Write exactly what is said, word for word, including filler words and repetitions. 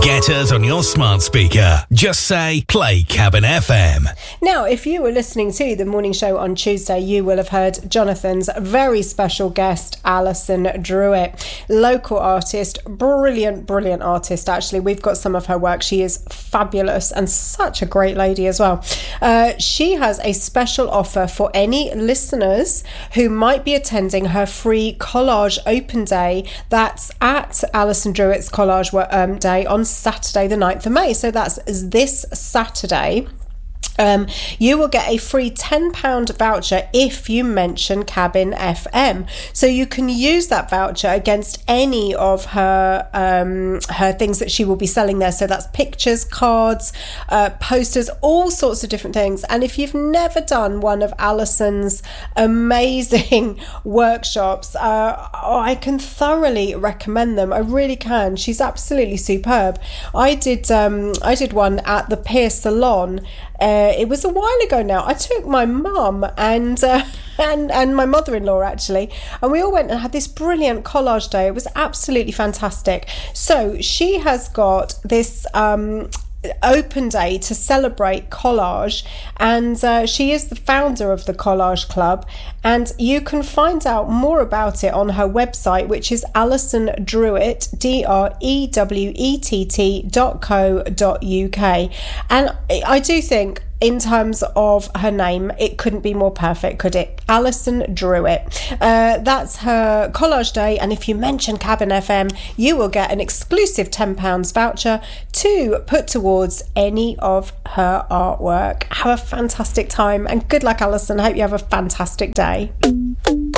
Get us on your smart speaker. Just say, play Cabin F M. Now, if you were listening to the morning show on Tuesday, you will have heard Jonathan's very special guest, Alison Druitt. Local artist, brilliant, brilliant artist, actually. We've got some of her work. She is fabulous and such a great lady as well. Uh, she has a special offer for any listeners who might be attending her free collage open day. That's at Alison Druitt's collage um, day on Saturday the ninth of May. So that's this Saturday. Um, you will get a free ten pound voucher if you mention Cabin F M. So you can use that voucher against any of her um, her things that she will be selling there. So that's pictures, cards, uh, posters, all sorts of different things. And if you've never done one of Alison's amazing workshops, uh, oh, I can thoroughly recommend them. I really can. She's absolutely superb. I did um, I did one at the Pier Salon. Uh, it was a while ago now. I took my mum and uh, and and my mother-in-law actually, and we all went and had this brilliant collage day. It was absolutely fantastic. So she has got this um, open day to celebrate collage, and uh, she is the founder of the Collage Club, and you can find out more about it on her website, which is Alison Druitt, D R E W E T T dot co dot U K. And I do think in terms of her name, it couldn't be more perfect, could it? Alison Druitt. Uh, that's her collage day, and if you mention Cabin F M, you will get an exclusive ten pounds voucher to put towards any of her artwork. Have a fantastic time, and good luck, Alison. I hope you have a fantastic day.